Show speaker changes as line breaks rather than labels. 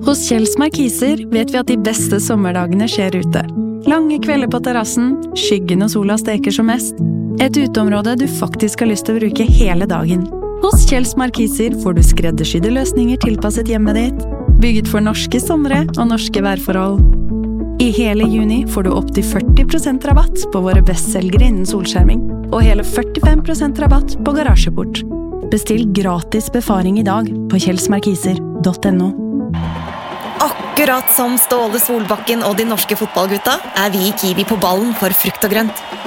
Hos Kjells Markiser vet vi at de beste sommerdagene skjer ute. Lange kvelder på terrassen, skyggen og sola steker som mest. Et uteområde du faktisk har lyst til å bruke hele dagen. Hos Kjells Markiser får du skreddersydde løsninger tilpasset hjemmet ditt, bygget for norske somre og norske værforhold. I hele juni får du opp til 40% rabatt på våre bestselgere innen solskjerming, og hele 45% rabatt på garasjeport. Bestill gratis befaring i dag på kjellsmarkiser.no.
Akkurat som Ståle Solbakken og de norske fotballgutta vi i Kiwi på ballen for frukt og grønt.